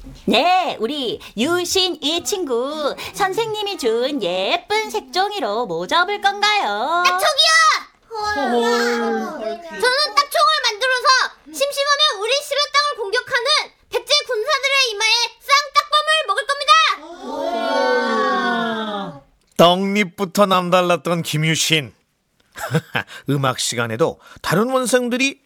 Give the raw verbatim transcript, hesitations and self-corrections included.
네, 우리 유신 이 친구 선생님이 준 예쁜 색종이로 뭐 접을 건가요? 딱총이요! 저는 딱총을 만들어서 심심하면 우리 실어 땅을 공격하는 백제 군사들의 이마에 쌍딱밤을 먹을 겁니다. 떡잎부터 남달랐던 김유신. 음악 시간에도 다른 원생들이